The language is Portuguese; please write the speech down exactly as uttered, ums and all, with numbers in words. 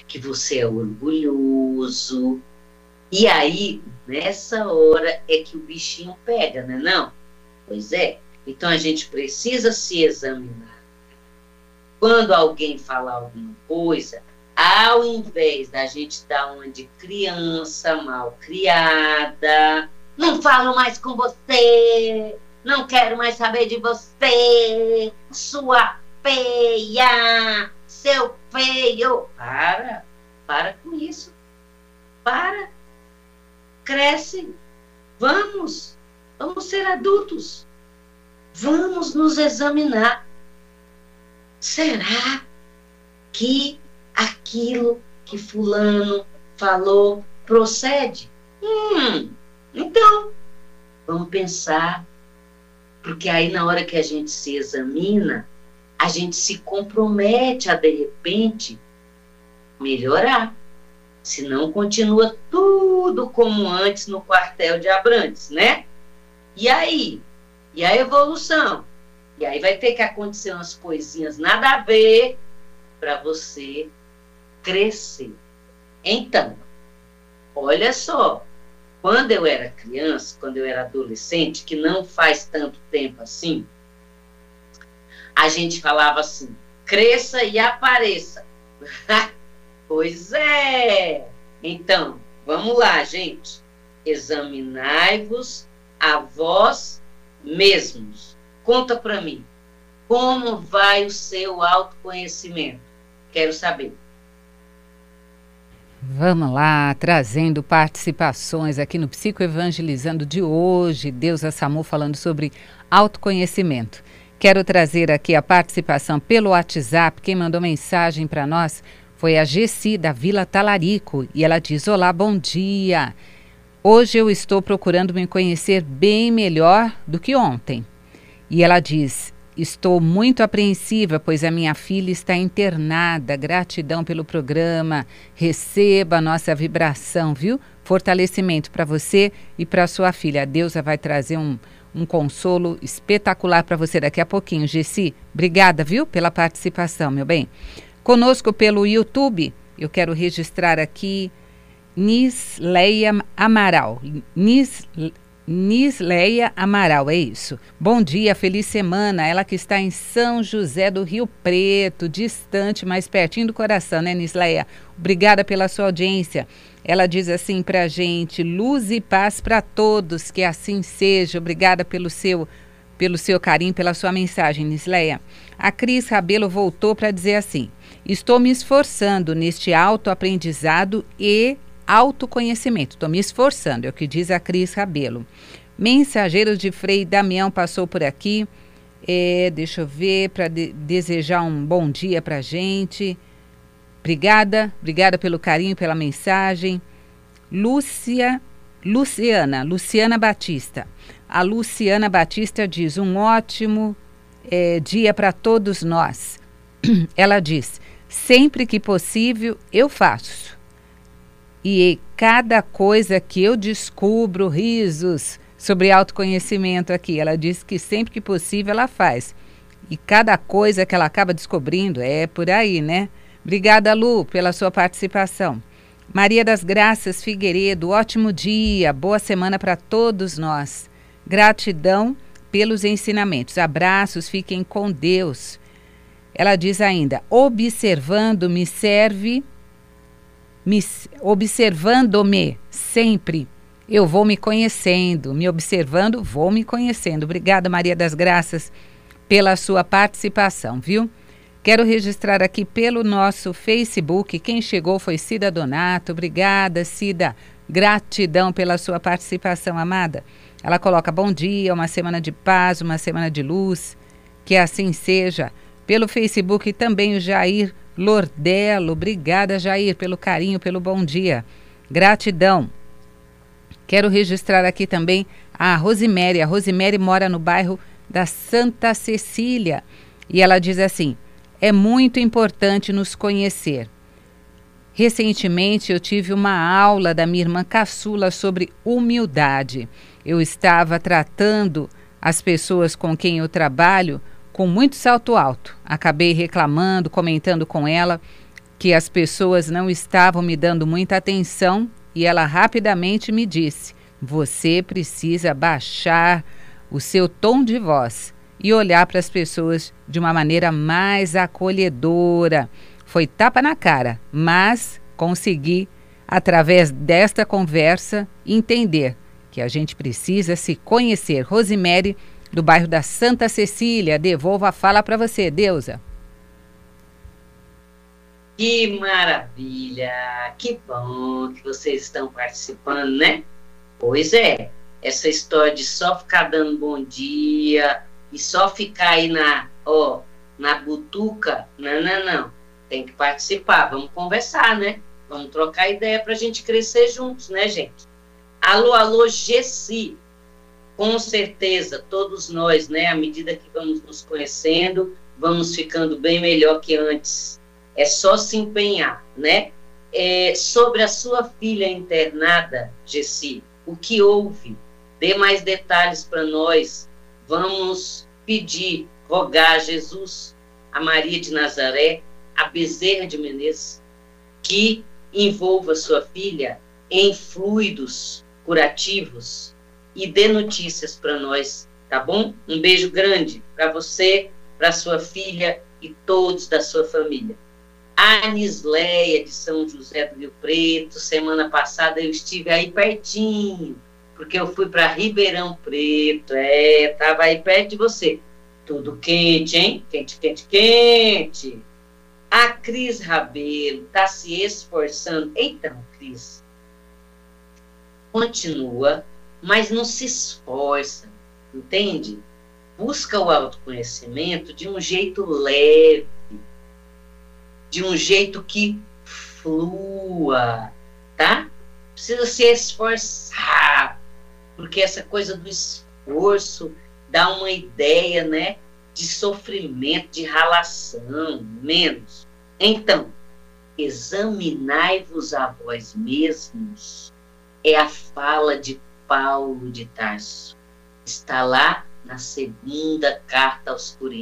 que você é orgulhoso. E aí, nessa hora, é que o bichinho pega, né? Não? Pois é. Então, a gente precisa se examinar. Quando alguém falar alguma coisa, ao invés da gente dar uma de criança mal criada, não falo mais com você, não quero mais saber de você, sua feia, seu feio. Para, para com isso. Para. Cresce. Vamos, vamos ser adultos. Vamos nos examinar. Será que aquilo que fulano falou procede? Hum, então, vamos pensar, porque aí na hora que a gente se examina, a gente se compromete a, de repente, melhorar. Senão continua tudo como antes no quartel de Abrantes, né? E aí? E a evolução? E aí vai ter que acontecer umas coisinhas nada a ver para você crescer. Então, olha só, quando eu era criança, quando eu era adolescente, que não faz tanto tempo assim, a gente falava assim, cresça e apareça. Pois é. Então, vamos lá, gente. Examinai-vos a vós mesmos. Conta para mim, como vai o seu autoconhecimento? Quero saber. Vamos lá, trazendo participações aqui no Psicoevangelizando de hoje. Deusa Samu falando sobre autoconhecimento. Quero trazer aqui a participação pelo WhatsApp. Quem mandou mensagem para nós foi a Gessi, da Vila Talarico. E ela diz, olá, bom dia. Hoje eu estou procurando me conhecer bem melhor do que ontem. E ela diz, estou muito apreensiva, pois a minha filha está internada. Gratidão pelo programa. Receba a nossa vibração, viu? Fortalecimento para você e para sua filha. A Deusa vai trazer um, um consolo espetacular para você daqui a pouquinho. Gessi, obrigada, viu? Pela participação, meu bem. Conosco pelo YouTube, eu quero registrar aqui Nisleia Amaral. Nis, Nisleia Amaral, é isso. Bom dia, feliz semana. Ela que está em São José do Rio Preto, distante, mas pertinho do coração, né, Nisleia? Obrigada pela sua audiência. Ela diz assim pra gente, luz e paz para todos, que assim seja. Obrigada pelo seu, pelo seu carinho, pela sua mensagem, Nisleia. A Cris Rabelo voltou para dizer assim, estou me esforçando neste autoaprendizado e autoconhecimento. Estou me esforçando, é o que diz a Cris Rabelo. Mensageiros de Frei Damião passou por aqui. É, deixa eu ver, para de desejar um bom dia para a gente. Obrigada, obrigada pelo carinho, pela mensagem. Lúcia, Luciana, Luciana Batista. A Luciana Batista diz, um ótimo é, dia para todos nós. Ela diz, sempre que possível eu faço. E cada coisa que eu descubro, risos sobre autoconhecimento aqui. Ela diz que sempre que possível ela faz. E cada coisa que ela acaba descobrindo é por aí, né? Obrigada, Lu, pela sua participação. Maria das Graças Figueiredo, ótimo dia, boa semana para todos nós. Gratidão pelos ensinamentos. Abraços, fiquem com Deus. Ela diz ainda, observando me serve, me, observando-me sempre, eu vou me conhecendo, me observando, vou me conhecendo. Obrigada, Maria das Graças, pela sua participação, viu? Quero registrar aqui pelo nosso Facebook, quem chegou foi Cida Donato. Obrigada, Cida. Gratidão pela sua participação, amada. Ela coloca, bom dia, uma semana de paz, uma semana de luz, que assim seja. Pelo Facebook também o Jair Lordelo. Obrigada, Jair, pelo carinho, pelo bom dia. Gratidão. Quero registrar aqui também a Rosemary. A Rosemary mora no bairro da Santa Cecília. E ela diz assim, é muito importante nos conhecer. Recentemente eu tive uma aula da minha irmã caçula sobre humildade. Eu estava tratando as pessoas com quem eu trabalho com muito salto alto. Acabei reclamando, comentando com ela que as pessoas não estavam me dando muita atenção e ela rapidamente me disse: você precisa baixar o seu tom de voz e olhar para as pessoas de uma maneira mais acolhedora. Foi tapa na cara, mas consegui, através desta conversa, entender que a gente precisa se conhecer. Rosemary, do bairro da Santa Cecília, devolvo a fala para você, Deusa. Que maravilha! Que bom que vocês estão participando, né? Pois é, essa história de só ficar dando bom dia e só ficar aí na, ó, na butuca, não, não, não. Tem que participar, vamos conversar, né? Vamos trocar ideia para a gente crescer juntos, né, gente? Alô, alô, Gessi. Com certeza, todos nós, né, à medida que vamos nos conhecendo, vamos ficando bem melhor que antes. É só se empenhar, né? É, sobre a sua filha internada, Gessi, o que houve? Dê mais detalhes para nós. Vamos pedir, rogar a Jesus, a Maria de Nazaré, a Bezerra de Menezes, que envolva sua filha em fluidos curativos e dê notícias para nós, tá bom? Um beijo grande para você, para sua filha e todos da sua família. A Anisleia, de São José do Rio Preto, semana passada eu estive aí pertinho, porque eu fui para Ribeirão Preto, é, estava aí perto de você. Tudo quente, hein? Quente, quente, quente. A Cris Rabelo está se esforçando. Então, Cris, continua, mas não se esforça, entende? Busca o autoconhecimento de um jeito leve, de um jeito que flua, tá? Precisa se esforçar, porque essa coisa do esforço dá uma ideia, né, de sofrimento, de ralação, menos. Então, examinai-vos a vós mesmos, é a fala de Paulo de Tarso. Está lá na segunda carta aos Coríntios.